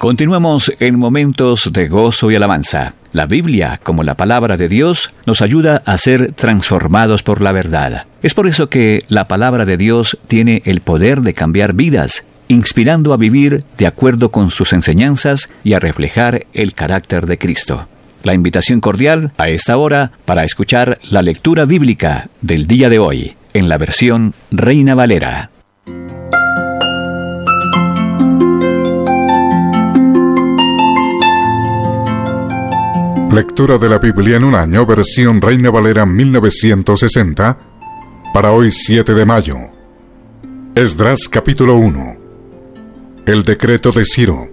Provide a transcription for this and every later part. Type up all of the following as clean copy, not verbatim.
Continuamos en momentos de gozo y alabanza. La Biblia, como la palabra de Dios, nos ayuda a ser transformados por la verdad. Es por eso que la palabra de Dios tiene el poder de cambiar vidas, inspirando a vivir de acuerdo con sus enseñanzas y a reflejar el carácter de Cristo. La invitación cordial a esta hora para escuchar la lectura bíblica del día de hoy, en la versión Reina Valera. Lectura de la Biblia en un año, versión Reina Valera 1960, para hoy 7 de mayo. Esdras capítulo 1. El decreto de Ciro.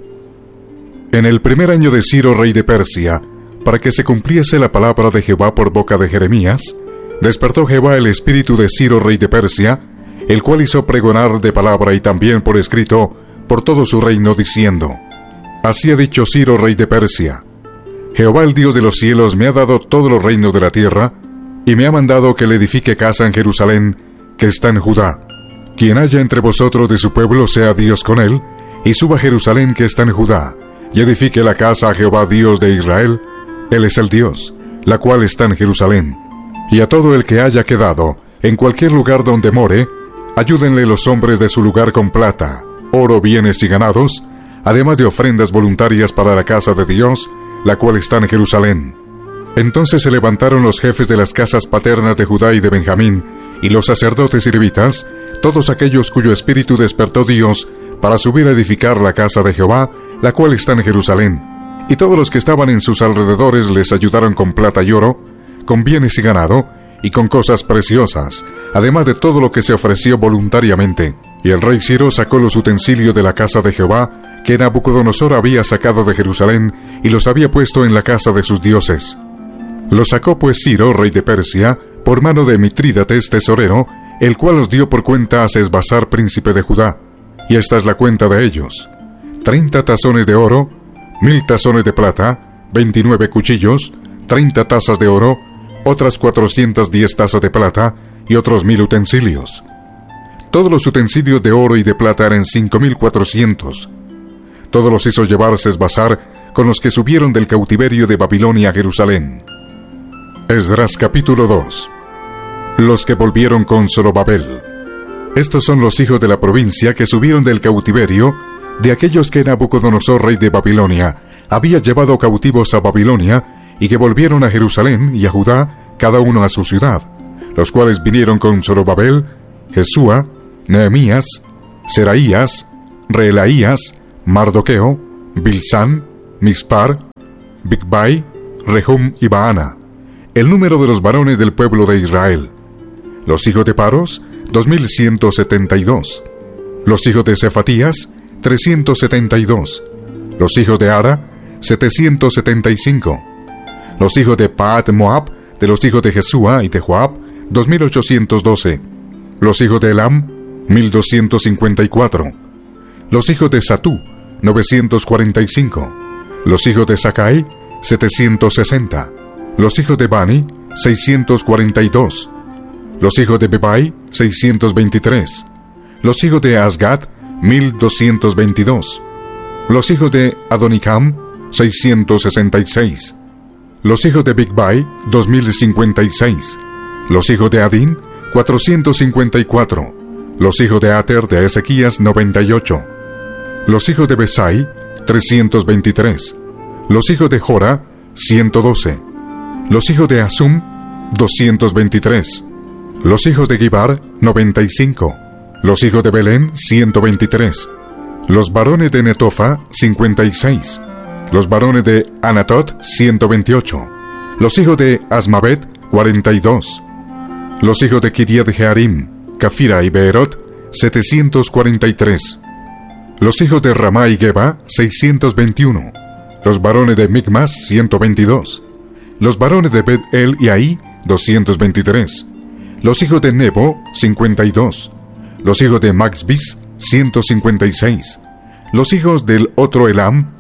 En el primer año de Ciro, rey de Persia, para que se cumpliese la palabra de Jehová por boca de Jeremías, despertó Jehová el espíritu de Ciro, rey de Persia, el cual hizo pregonar de palabra y también por escrito por todo su reino, diciendo: Así ha dicho Ciro, rey de Persia: Jehová el Dios de los cielos me ha dado todos los reinos de la tierra, y me ha mandado que le edifique casa en Jerusalén, que está en Judá. Quien haya entre vosotros de su pueblo, sea Dios con él, y suba a Jerusalén, que está en Judá, y edifique la casa a Jehová Dios de Israel. Él es el Dios, la cual está en Jerusalén. Y a todo el que haya quedado, en cualquier lugar donde more, ayúdenle los hombres de su lugar con plata, oro, bienes y ganados, además de ofrendas voluntarias para la casa de Dios, la cual está en Jerusalén. Entonces se levantaron los jefes de las casas paternas de Judá y de Benjamín, y los sacerdotes y levitas, todos aquellos cuyo espíritu despertó Dios, para subir a edificar la casa de Jehová, la cual está en Jerusalén. Y todos los que estaban en sus alrededores les ayudaron con plata y oro, con bienes y ganado, y con cosas preciosas, además de todo lo que se ofreció voluntariamente. Y el rey Ciro sacó los utensilios de la casa de Jehová, que Nabucodonosor había sacado de Jerusalén, y los había puesto en la casa de sus dioses. Los sacó pues Ciro, rey de Persia, por mano de Mitrídates, tesorero, el cual los dio por cuenta a Sesbazar, príncipe de Judá. Y esta es la cuenta de ellos: 30 tazones de oro, 1000 tazones de plata, 29 cuchillos, 30 tazas de oro, otras 410 tazas de plata, y otros 1000 utensilios. Todos los utensilios de oro y de plata eran 5400. Todos los hizo llevar Sesbazar con los que subieron del cautiverio de Babilonia a Jerusalén. Esdras capítulo 2. Los que volvieron con Zorobabel. Estos son los hijos de la provincia que subieron del cautiverio, de aquellos que Nabucodonosor, rey de Babilonia, había llevado cautivos a Babilonia, y que volvieron a Jerusalén y a Judá, cada uno a su ciudad, los cuales vinieron con Zorobabel, Jesúa, Nehemías, Seraías, Reelaías, Mardoqueo, Bilsán, Mispar, Bigbai, Rehum y Baana, el número de los varones del pueblo de Israel. Los hijos de Paros, 2172. Los hijos de Cefatías, 372. Los hijos de Ara, 775. Los hijos de Paat Moab, de los hijos de Jesúa y de Joab, 2812. Los hijos de Elam, 1254. Los hijos de Satú, 945. Los hijos de Sakai, 760. Los hijos de Bani, 642. Los hijos de Bebai, 623. Los hijos de Asgat, 1222. Los hijos de Adonicam, 666. Los hijos de Bigbai, 2056. Los hijos de Adín, 454. Los hijos de Ater de Ezequías, 98. Los hijos de Besai, 323. Los hijos de Jora, 112. Los hijos de Asum, 223. Los hijos de Gibar, 95. Los hijos de Belén, 123. Los varones de Netofa, 56. Los varones de Anatot, 128. Los hijos de Asmavet, 42. Los hijos de Kiriat Jearim, Cafira y Beerot, 743. Los hijos de Ramá y Geba, 621. Los varones de Micmas, 122. Los varones de Bet-El y Ahí, 223. Los hijos de Nebo, 52. Los hijos de Maxbis, 156. Los hijos del otro Elam,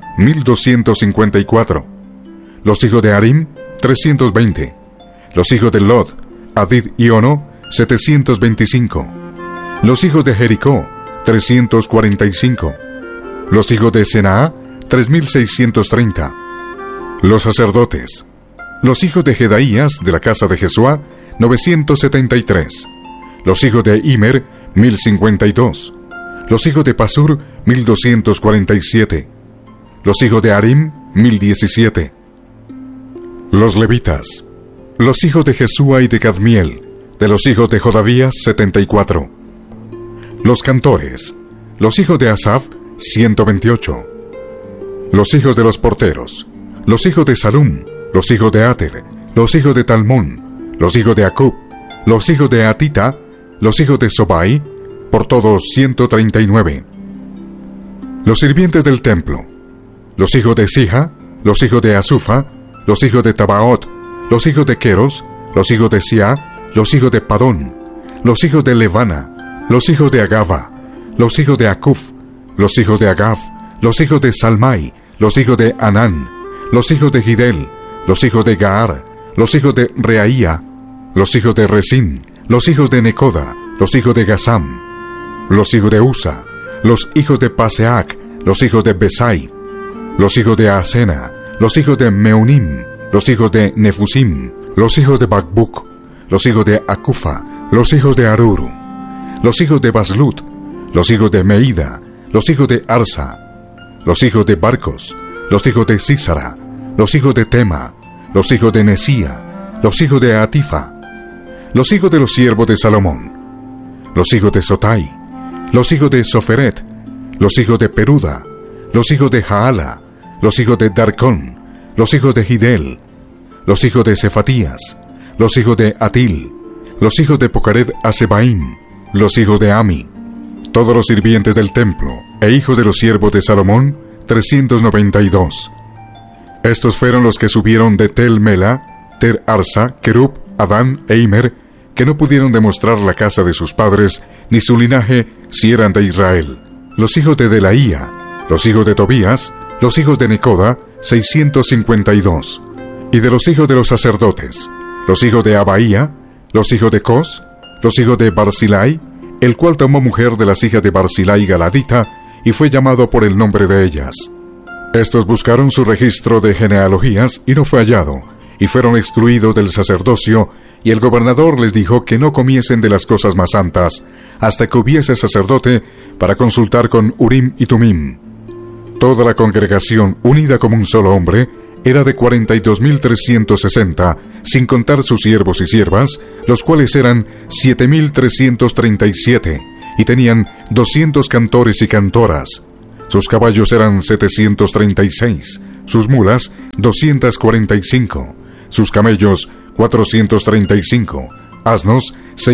1254. Los hijos de Arim, 320. Los hijos de Lod, Adid y Ono, 725. Los hijos de Jericó, 345. Los hijos de Senaa, 3.630. Los sacerdotes. Los hijos de Jedaías, de la casa de Jesuá, 973. Los hijos de Imer, 1052. Los hijos de Pasur, 1247. Los hijos de Harim, 1017. Los levitas. Los hijos de Jesúa y de Cadmiel, de los hijos de Jodavías, 74. Los cantores. Los hijos de Asaf, 128. Los hijos de los porteros. Los hijos de Salum, los hijos de Ater, los hijos de Talmón, los hijos de Acub, los hijos de Atita, los hijos de Sobai, por todos 139. Los sirvientes del templo. Los hijos de Sija, los hijos de Asufa, los hijos de Tabaot, los hijos de Queros, los hijos de Sia, los hijos de Padón, los hijos de Levana, los hijos de Agava, los hijos de Acuf, los hijos de Agaf, los hijos de Salmai, los hijos de Anán, los hijos de Gidel, los hijos de Gaar, los hijos de Reaía, los hijos de Resín, los hijos de Necoda, los hijos de Gasam, los hijos de Usa, los hijos de Paseac, los hijos de Besai, los hijos de Asena, los hijos de Meunim, los hijos de Nefusim, los hijos de Bakbuk, los hijos de Akufa, los hijos de Aruru, los hijos de Baslut, los hijos de Meida, los hijos de Arsa, los hijos de Barcos, los hijos de Sísara, los hijos de Tema, los hijos de Nesía, los hijos de Atifa, los hijos de los siervos de Salomón, los hijos de Sotai, los hijos de Soferet, los hijos de Peruda, los hijos de Jaala, los hijos de Darcón, los hijos de Gidel, los hijos de Cefatías, los hijos de Atil, los hijos de Pocared Asebaim, los hijos de Ami, todos los sirvientes del templo, e hijos de los siervos de Salomón, 392. Estos fueron los que subieron de Tel Mela, Ter Arsa, Kerub, Adán e Imer, que no pudieron demostrar la casa de sus padres, ni su linaje, si eran de Israel. Los hijos de Delaía, los hijos de Tobías, los hijos de Necoda, 652. Y de los hijos de los sacerdotes, los hijos de Abaía, los hijos de Cos, los hijos de Barzilai, el cual tomó mujer de las hijas de Barzilai Galadita, y fue llamado por el nombre de ellas. Estos buscaron su registro de genealogías, y no fue hallado, y fueron excluidos del sacerdocio, y el gobernador les dijo que no comiesen de las cosas más santas, hasta que hubiese sacerdote para consultar con Urim y Tumim. Toda la congregación, unida como un solo hombre, era de 42.360, sin contar sus siervos y siervas, los cuales eran 7.337, y tenían 200 cantores y cantoras. Sus caballos eran 736, sus mulas 245, sus camellos 435, asnos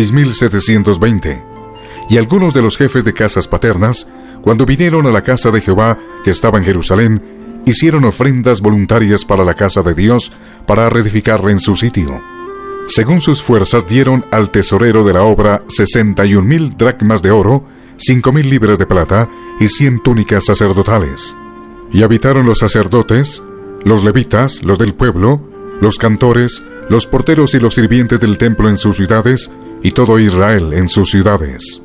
6.720. Y algunos de los jefes de casas paternas, cuando vinieron a la casa de Jehová, que estaba en Jerusalén, hicieron ofrendas voluntarias para la casa de Dios, para reedificarla en su sitio. Según sus fuerzas dieron al tesorero de la obra 61.000 dracmas de oro, 5.000 libras de plata y 100 túnicas sacerdotales. Y habitaron los sacerdotes, los levitas, los del pueblo, los cantores, los porteros y los sirvientes del templo en sus ciudades, y todo Israel en sus ciudades.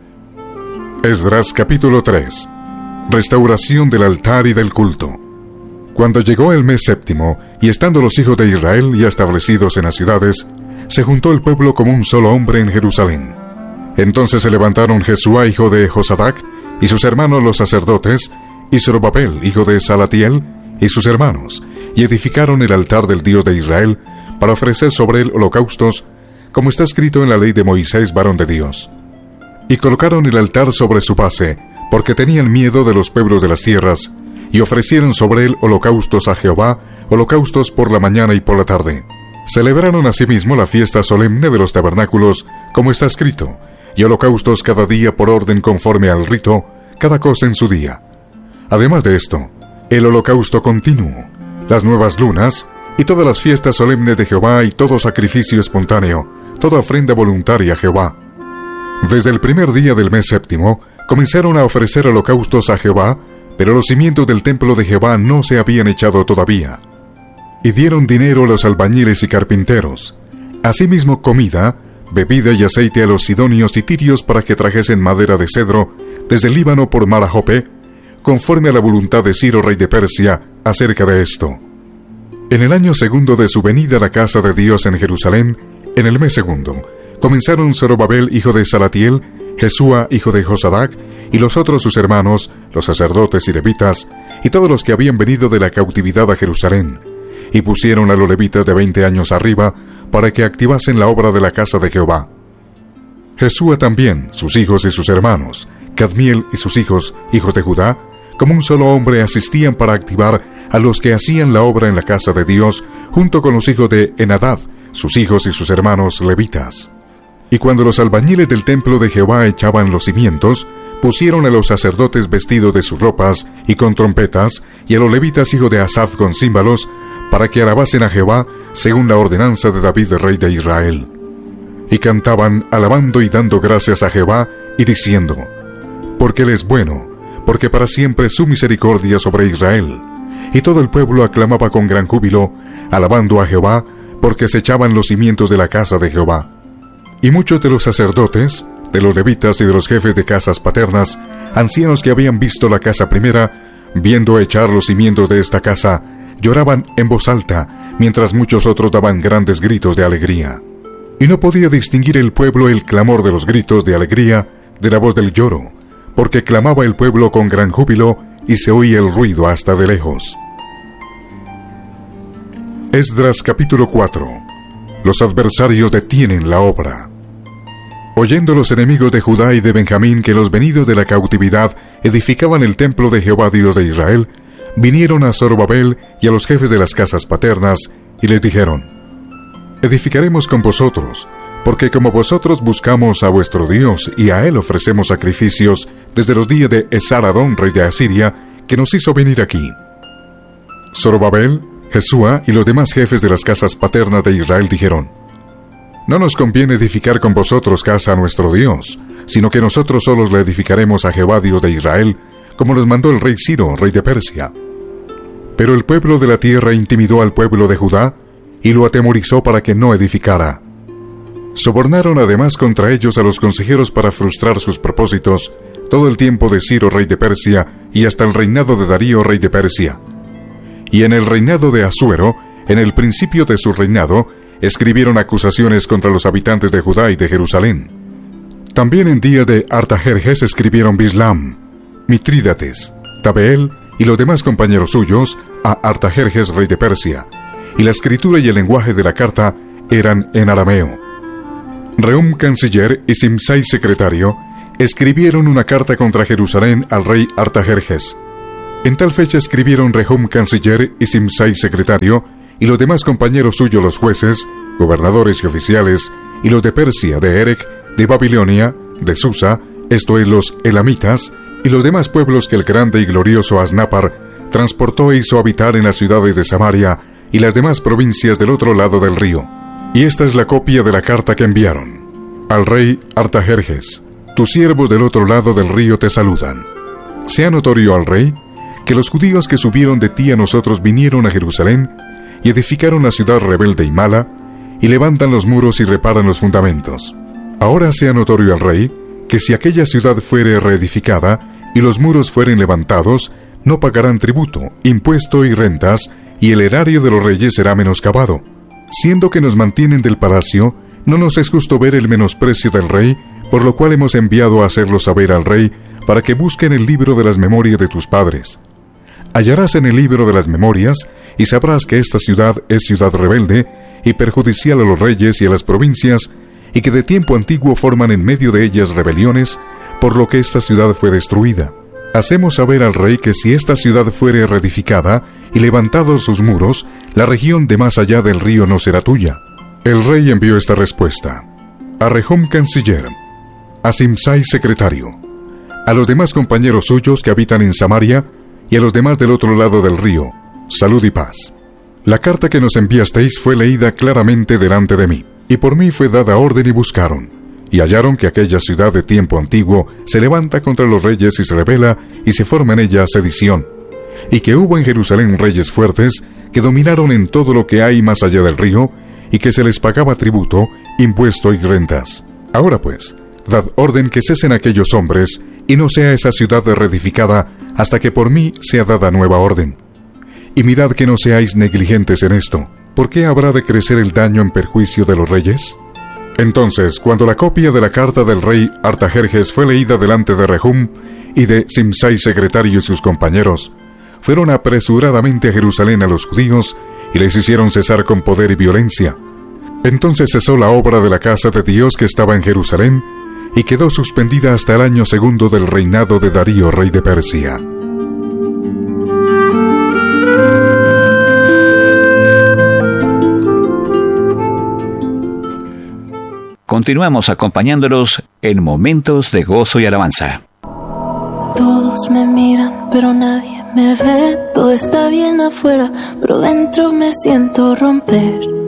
Esdras capítulo 3. Restauración del altar y del culto. Cuando llegó el mes séptimo, y estando los hijos de Israel ya establecidos en las ciudades, se juntó el pueblo como un solo hombre en Jerusalén. Entonces se levantaron Jesuá, hijo de Josadac, y sus hermanos los sacerdotes, y Zorobabel, hijo de Salatiel, y sus hermanos, y edificaron el altar del Dios de Israel, para ofrecer sobre él holocaustos, como está escrito en la ley de Moisés, varón de Dios. Y colocaron el altar sobre su base, porque tenían miedo de los pueblos de las tierras, y ofrecieron sobre él holocaustos a Jehová, holocaustos por la mañana y por la tarde. Celebraron asimismo la fiesta solemne de los tabernáculos, como está escrito, y holocaustos cada día por orden conforme al rito, cada cosa en su día. Además de esto, el holocausto continuo, las nuevas lunas, y todas las fiestas solemnes de Jehová, y todo sacrificio espontáneo, toda ofrenda voluntaria a Jehová. Desde el primer día del mes séptimo, comenzaron a ofrecer holocaustos a Jehová, pero los cimientos del templo de Jehová no se habían echado todavía. Y dieron dinero a los albañiles y carpinteros, asimismo comida, bebida y aceite a los sidonios y tirios para que trajesen madera de cedro desde el Líbano por mar a Jope, conforme a la voluntad de Ciro, rey de Persia, acerca de esto. En el año segundo de su venida a la casa de Dios en Jerusalén, en el mes segundo, comenzaron Zorobabel, hijo de Salatiel, Jesúa, hijo de Josadac, y los otros sus hermanos, los sacerdotes y levitas, y todos los que habían venido de la cautividad a Jerusalén, y pusieron a los levitas de 20 años arriba, para que activasen la obra de la casa de Jehová. Jesúa también, sus hijos y sus hermanos, Cadmiel y sus hijos, hijos de Judá, como un solo hombre asistían para activar a los que hacían la obra en la casa de Dios, junto con los hijos de Enadad, sus hijos y sus hermanos levitas. Y cuando los albañiles del templo de Jehová echaban los cimientos, pusieron a los sacerdotes vestidos de sus ropas y con trompetas, y a los levitas hijos de Asaf con címbalos, para que alabasen a Jehová según la ordenanza de David, rey de Israel. Y cantaban, alabando y dando gracias a Jehová, y diciendo: porque Él es bueno, porque para siempre su misericordia sobre Israel. Y todo el pueblo aclamaba con gran júbilo, alabando a Jehová, porque se echaban los cimientos de la casa de Jehová. Y muchos de los sacerdotes, de los levitas y de los jefes de casas paternas, ancianos que habían visto la casa primera, viendo echar los cimientos de esta casa, lloraban en voz alta, mientras muchos otros daban grandes gritos de alegría. Y no podía distinguir el pueblo el clamor de los gritos de alegría de la voz del lloro, porque clamaba el pueblo con gran júbilo, y se oía el ruido hasta de lejos. Esdras capítulo 4. Los adversarios detienen la obra. Oyendo los enemigos de Judá y de Benjamín que los venidos de la cautividad edificaban el templo de Jehová Dios de Israel, vinieron a Zorobabel y a los jefes de las casas paternas, y les dijeron: edificaremos con vosotros, porque como vosotros buscamos a vuestro Dios, y a Él ofrecemos sacrificios desde los días de Esar-Adón, rey de Asiria, que nos hizo venir aquí. Zorobabel, Jesúa y los demás jefes de las casas paternas de Israel dijeron: no nos conviene edificar con vosotros casa a nuestro Dios, sino que nosotros solos le edificaremos a Jehová Dios de Israel, como nos mandó el rey Ciro, rey de Persia. Pero el pueblo de la tierra intimidó al pueblo de Judá, y lo atemorizó para que no edificara. Sobornaron además contra ellos a los consejeros para frustrar sus propósitos, todo el tiempo de Ciro, rey de Persia, y hasta el reinado de Darío, rey de Persia. Y en el reinado de Asuero, en el principio de su reinado, escribieron acusaciones contra los habitantes de Judá y de Jerusalén. También en días de Artajerjes escribieron Bislam, Mitrídates, Tabeel y los demás compañeros suyos a Artajerjes, rey de Persia, y la escritura y el lenguaje de la carta eran en arameo. Rehum, canciller, y Simsai, secretario, escribieron una carta contra Jerusalén al rey Artajerjes. En tal fecha escribieron Rehum, canciller, y Simsai, secretario, y los demás compañeros suyos los jueces, gobernadores y oficiales, y los de Persia, de Erech, de Babilonia, de Susa, esto es los elamitas, y los demás pueblos que el grande y glorioso Asnapar transportó e hizo habitar en las ciudades de Samaria y las demás provincias del otro lado del río. Y esta es la copia de la carta que enviaron. Al rey Artajerjes: tus siervos del otro lado del río te saludan. Sea notorio al rey que los judíos que subieron de ti a nosotros vinieron a Jerusalén y edificaron la ciudad rebelde y mala, y levantan los muros y reparan los fundamentos. Ahora sea notorio al rey que si aquella ciudad fuere reedificada y los muros fueren levantados, no pagarán tributo, impuesto y rentas, y el erario de los reyes será menoscabado. Siendo que nos mantienen del palacio, no nos es justo ver el menosprecio del rey, por lo cual hemos enviado a hacerlo saber al rey, para que busquen el libro de las memorias de tus padres. Hallarás en el libro de las memorias, y sabrás que esta ciudad es ciudad rebelde, y perjudicial a los reyes y a las provincias, y que de tiempo antiguo forman en medio de ellas rebeliones, por lo que esta ciudad fue destruida. Hacemos saber al rey que si esta ciudad fuere reedificada, y levantados sus muros, la región de más allá del río no será tuya. El rey envió esta respuesta: a Rehum, canciller, a Simsai, secretario, a los demás compañeros suyos que habitan en Samaria, y a los demás del otro lado del río, salud y paz. La carta que nos enviasteis fue leída claramente delante de mí, y por mí fue dada orden y buscaron, y hallaron que aquella ciudad de tiempo antiguo se levanta contra los reyes y se rebela, y se forma en ella sedición, y que hubo en Jerusalén reyes fuertes que dominaron en todo lo que hay más allá del río, y que se les pagaba tributo, impuesto y rentas. Ahora pues, dad orden que cesen aquellos hombres, y no sea esa ciudad reedificada hasta que por mí sea dada nueva orden. Y mirad que no seáis negligentes en esto. ¿Por qué habrá de crecer el daño en perjuicio de los reyes? Entonces, cuando la copia de la carta del rey Artajerjes fue leída delante de Rehum y de Simsai secretario y sus compañeros, fueron apresuradamente a Jerusalén a los judíos y les hicieron cesar con poder y violencia. Entonces cesó la obra de la casa de Dios que estaba en Jerusalén y quedó suspendida hasta el año 2 del reinado de Darío, rey de Persia. Continuamos acompañándolos en momentos de gozo y alabanza. Todos me miran, pero nadie me ve. Todo está bien afuera, pero dentro me siento romper.